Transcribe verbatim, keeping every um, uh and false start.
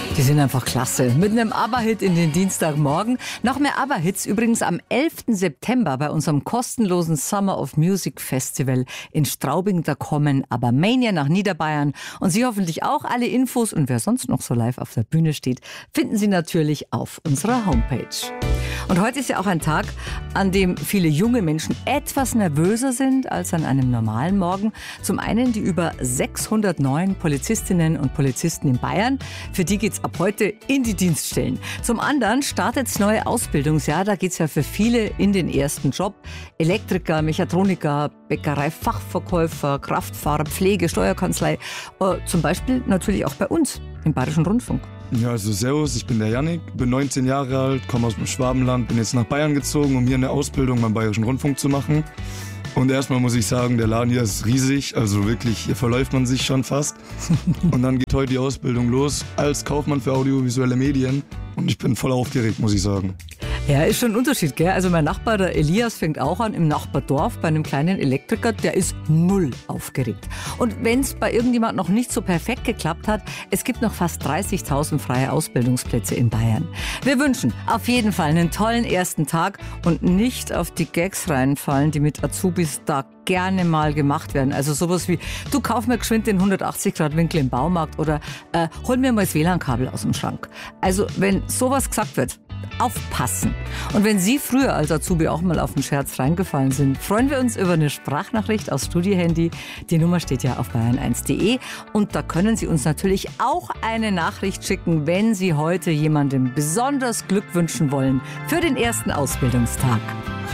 Die sind einfach klasse. Mit einem ABBA-Hit in den Dienstagmorgen. Noch mehr ABBA-Hits übrigens am elften September bei unserem kostenlosen Summer of Music Festival in Straubing. Da kommen ABBA-Mania nach Niederbayern. Und Sie hoffentlich auch. Alle Infos und wer sonst noch so live auf der Bühne steht, finden Sie natürlich auf unserer Homepage. Und heute ist ja auch ein Tag, an dem viele junge Menschen etwas nervöser sind als an einem normalen Morgen. Zum einen die über sechshundert neuen Polizistinnen und Polizisten in Bayern. Für die geht's ab heute in die Dienststellen. Zum anderen startet das neue Ausbildungsjahr. Da geht's ja für viele in den ersten Job. Elektriker, Mechatroniker, Bäckerei, Fachverkäufer, Kraftfahrer, Pflege, Steuerkanzlei. Äh, zum Beispiel natürlich auch bei uns im Bayerischen Rundfunk. Ja, also servus, ich bin der Jannik, bin neunzehn Jahre alt, komme aus dem Schwabenland, bin jetzt nach Bayern gezogen, um hier eine Ausbildung beim Bayerischen Rundfunk zu machen. Und erstmal muss ich sagen, der Laden hier ist riesig, also wirklich, hier verläuft man sich schon fast. Und dann geht heute die Ausbildung los als Kaufmann für audiovisuelle Medien und ich bin voll aufgeregt, muss ich sagen. Ja, ist schon ein Unterschied, gell? Also mein Nachbar, der Elias, fängt auch an im Nachbardorf bei einem kleinen Elektriker. Der ist null aufgeregt. Und wenn es bei irgendjemand noch nicht so perfekt geklappt hat, es gibt noch fast dreißigtausend freie Ausbildungsplätze in Bayern. Wir wünschen auf jeden Fall einen tollen ersten Tag und nicht auf die Gags reinfallen, die mit Azubis da gerne mal gemacht werden. Also sowas wie, du kauf mir geschwind den hundertachtzig Grad Winkel im Baumarkt oder äh, hol mir mal das W L A N-Kabel aus dem Schrank. Also wenn sowas gesagt wird, aufpassen. Und wenn Sie früher als Azubi auch mal auf den Scherz reingefallen sind, freuen wir uns über eine Sprachnachricht aus Studiohandy. Die Nummer steht ja auf bayern eins punkt de und da können Sie uns natürlich auch eine Nachricht schicken, wenn Sie heute jemandem besonders Glück wünschen wollen für den ersten Ausbildungstag.